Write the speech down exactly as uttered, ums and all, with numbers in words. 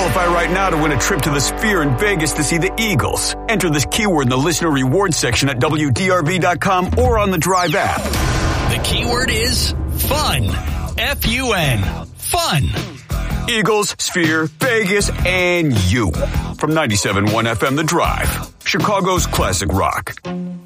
Qualify right now to win a trip to the Sphere in Vegas to see the Eagles. Enter this keyword in the listener rewards section at W D R V dot com or on the Drive app. The keyword is fun. F U N. Fun. Eagles, Sphere, Vegas, and you. From ninety-seven point one F M The Drive, Chicago's classic rock.